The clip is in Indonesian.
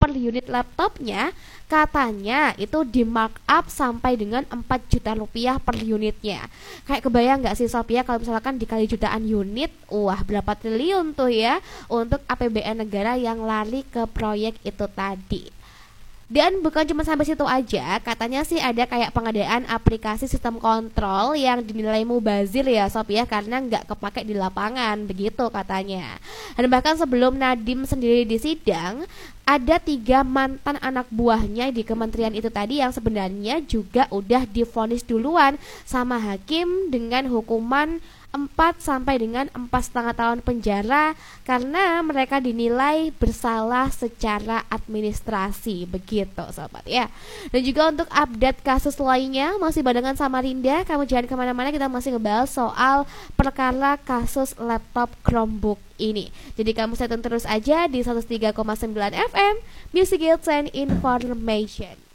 per unit laptopnya katanya itu di markup sampai dengan 4 juta rupiah per unitnya. Kayak kebayang nggak sih Sob ya, kalau misalkan dikali jutaan unit, wah berapa triliun tuh ya untuk APBN negara yang lari ke proyek itu tadi. Dan bukan cuma sampai situ aja, katanya sih ada kayak pengadaan aplikasi sistem kontrol yang dinilai mubazir ya Sob ya, karena nggak kepake di lapangan, begitu katanya. Dan bahkan sebelum Nadiem sendiri disidang, ada 3 mantan anak buahnya di kementerian itu tadi yang sebenarnya juga udah divonis duluan sama hakim dengan hukuman 4 sampai dengan 4,5 tahun penjara karena mereka dinilai bersalah secara administrasi, begitu sobat ya. Dan juga untuk update kasus lainnya masih barengan sama Rinda, kamu jangan kemana-mana, kita masih ngebahas soal perkara kasus laptop Chromebook ini. Jadi kamu stay tune terus aja di 103,9 FM Music Hits and Information.